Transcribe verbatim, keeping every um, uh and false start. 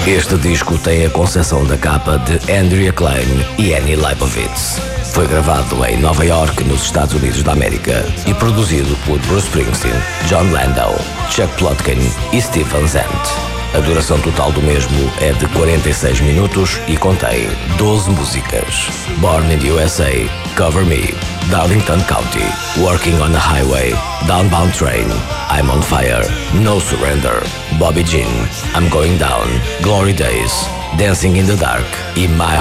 Este disco tem a concepção da capa de Andrea Klein e Annie Leibovitz. Foi gravado em Nova York, nos Estados Unidos da América, e produzido por Bruce Springsteen, John Landau, Chuck Plotkin e Steve Van Zandt. A duração total do mesmo é de quarenta e seis minutos e contém doze músicas. Born in the U S A, Cover Me, Darlington County, Working on a Highway, Downbound Train, I'm on Fire, No Surrender, Bobby Jean, I'm Going Down, Glory Days, Dancing in the Dark e My